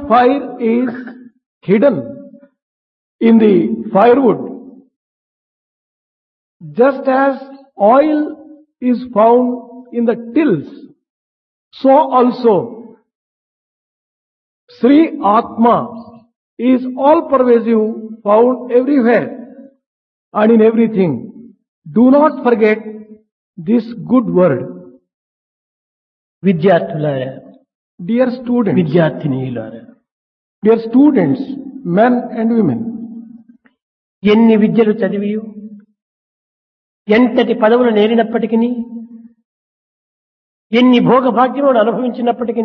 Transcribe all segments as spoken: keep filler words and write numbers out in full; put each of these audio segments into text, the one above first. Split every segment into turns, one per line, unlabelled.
fire is hidden in the firewood, just as oil is found in the tills, so also Sri Atma is all-pervasive, found everywhere and in everything. Do not forget this good word.
విద్యార్థులారా,
Dear students,
విద్యార్థినీయులారా,
dear students, men and women,
ఎన్ని విద్యలు చదివి ఎంతటి పదవులు నేరినప్పటికీ, ఎన్ని భోగభాగ్యములను అనుభవించినప్పటికీ,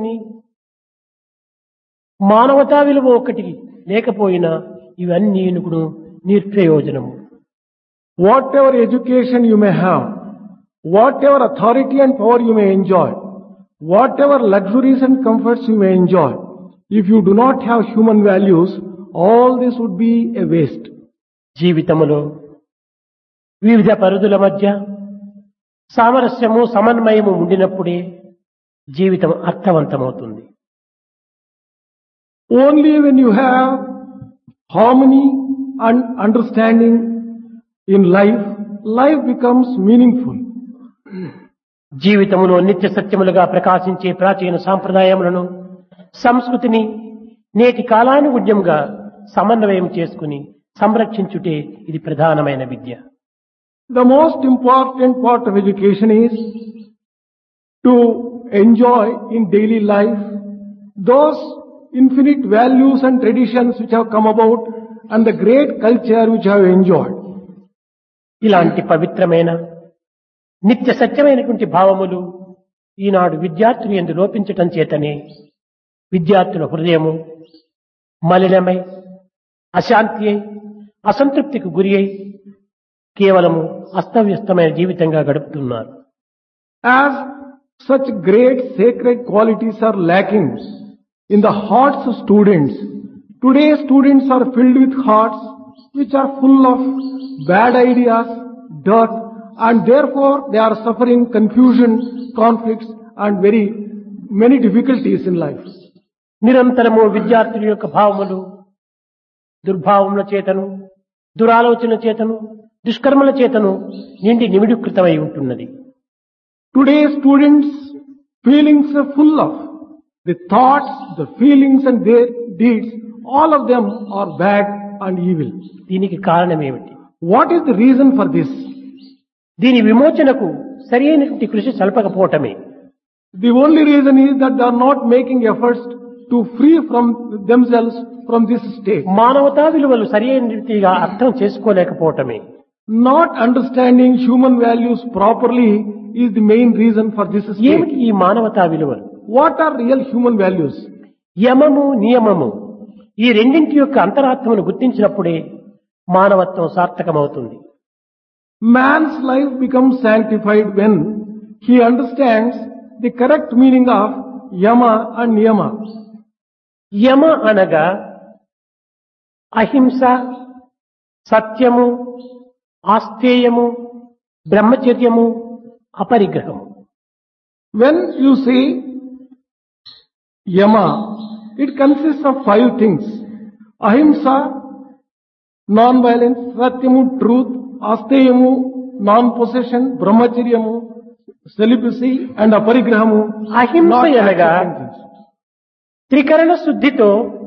మానవతా విలువ ఒకటి లేకపోయినా ఇవన్నీ నిష్ప్రయోజనము.
whatever education you may have, whatever authority and power you may enjoy, whatever luxuries and comforts you may enjoy, if you do not have human values, all this would be a waste.
జీవితములో వివిధ పరిధుల మధ్య సామరస్యము సమన్వయము ఉండినప్పుడే జీవితం అర్థవంతమవుతుంది.
Only when you have harmony and understanding in life, life becomes meaningful.
జీవితంలో నిత్య సత్యములుగా ప్రకాశించే ప్రాచీన సాంప్రదాయములను, సంస్కృతిని నేటి కాలానుగుణ్యంగా సమన్వయం చేసుకుని సంరక్షించుటే ఇది ప్రధానమైన విద్య.
The most important part of education is to enjoy in daily life those infinite values and traditions which have come about and the great culture which have enjoyed.
ఇలాంటి పవిత్రమైన నిత్య సత్యమైనటువంటి భావములు ఈనాడు విద్యార్థులు యందు లోపించటం చేతనే విద్యార్థుల హృదయము మలినమై, అశాంతి అయి, అసంతృప్తికి గురి అయి కేవలము అస్తవ్యస్తమైన జీవితంగా గడుపుతున్నారు.
As such great sacred qualities are lacking in the hearts of students, today students are filled with hearts which are full of bad ideas, dirt, and therefore they are suffering confusion, conflicts and very many difficulties in life.
నిరంతరము విద్యార్థుల యొక్క భావములు దుర్భావముల చేతను, దురాలోచన చేతను, దుష్కర్మల చేతను నిండి నిమిడీకృతమై ఉంటున్నది.
Today students' feelings are full of the thoughts, the feelings and their deeds, all of them are bad and evil.
దీనికి కారణమేమిటి?
What is the reason for this?
దీని విమోచనకు సరైనటువంటి కృషి సల్పకపోవటమే.
The only reason is that they are not making efforts to free from themselves from this state.
మానవతా విలువలు సరైన రీతిగా అర్థం చేసుకోలేకపోవటమే.
Not understanding human values properly is the main reason for this state.
ఏమిటి ఈ మానవతా విలువలు?
What are real human values?
యమము, నియమము ఈ రెండింటి యొక్క అంతరాత్మను గుర్తించినప్పుడే మానవత్వం సార్థకమవుతుంది.
Man's life becomes sanctified when he understands the correct meaning of yama and niyama.
యమ అనగా అహింస, సత్యము, ఆస్థేయము, బ్రహ్మచర్యము, అపరిగ్రహము.
When you say yama, it consists of five things: ahimsa, non-violence; satyamu, truth; asteyamu, non-possession; brahmacharyamu, celibacy; and aparigrahamu.
అహింస అనగా త్రికరణ శుద్ధితో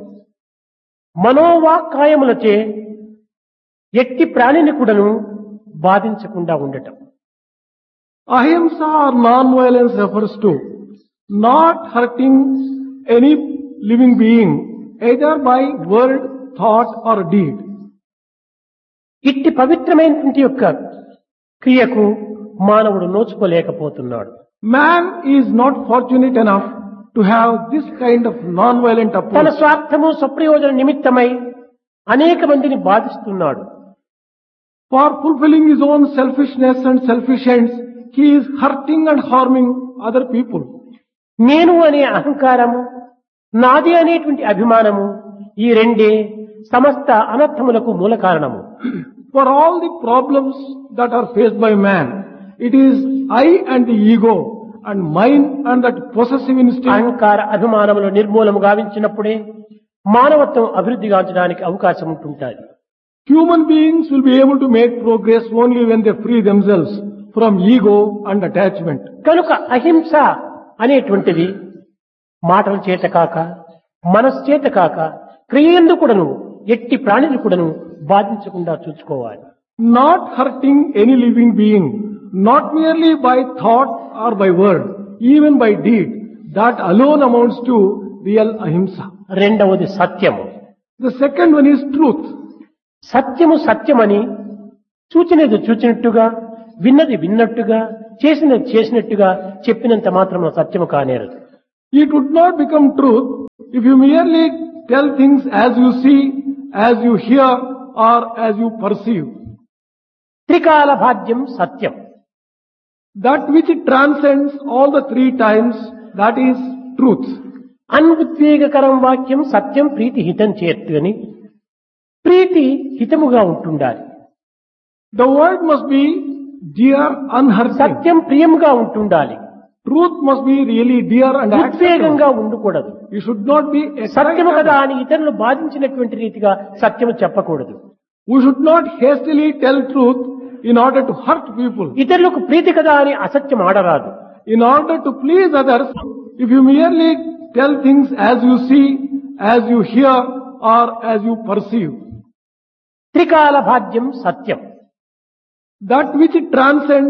మనోవాక్కాయములచే ఎట్టి ప్రాణిని కూడాను బాధించకుండా ఉండటం.
Ahimsa or non-violence refers to not hurting any living being either by word, thought or deed.
ఇట్టి పవిత్రమైనటువంటి యొక్క క్రియకు మానవుడు నోచుకోలేకపోతున్నాడు.
Man is not fortunate enough to have this kind of non-violent
తన
approach.
స్వార్థము, స్వప్రయోజన నిమిత్తమై అనేక మందిని బాధిస్తున్నాడు.
For fulfilling his own selfishness and selfish ends, he is hurting and harming other people.
నేను అనే అహంకారము, నాది అనేటువంటి అభిమానము ఈ రెండే సమస్త అనర్థములకు మూల కారణము.
For all the problems that are faced by man, it is I and the ego and mine and that possessive instinct.
అహంకార అభిమానములు నిర్మూలము గావించినప్పుడే మానవత్వం అభివృద్ధి గాంచడానికి అవకాశం ఉంటుంటుంది.
Human beings will be able to make progress only when they free themselves from ego and attachment.
కనుక అహింస అనేటువంటిది మాటల చేత కాక మనసు చేత కాక క్రియందు కూడాను ఎట్టి ప్రాణిని కూడాను బాధించకుండా చూసుకోవాలి.
Not hurting any living being, not merely by thought or by word, even by deed, that alone amounts to real ahimsa.
రెండవది సత్యము.
The second one is truth.
సత్యము సత్యమని చూచినది చూచినట్టుగా విన్నది విన్నట్టుగా చేసినది చేసినట్టుగా చెప్పినంత మాత్రం సత్యము కానేరదు.
It would not become truth if you merely tell things as you see, as you hear, or as you perceive.
త్రికాల భాగ్యం సత్యం.
That which transcends all the three times, that is truth.
అనుద్వేగకరం వాక్యం సత్యం ప్రీతి హితం చేర్తు అని ప్రీతి హితముగా ఉంటుండాలి.
The word must be dear, unhurting.
సత్యం ప్రియముగా ఉంటుండాలి.
Truth must be really dear and
ఉద్వేగంగా
acceptable.
ఉండకూడదు.
You should not be
సత్యము
excited.
కదా అని ఇతరులు బాధించినటువంటి రీతిగా సత్యము చెప్పకూడదు.
We should not hastily tell truth in order to hurt people.
ఇతరులకు ప్రీతి కదా అని అసత్యం ఆడరాదు.
In order to please others, if you merely tell things as you see, as you hear, or as you perceive.
త్రికాల భాగ్యం సత్యం.
That which transcends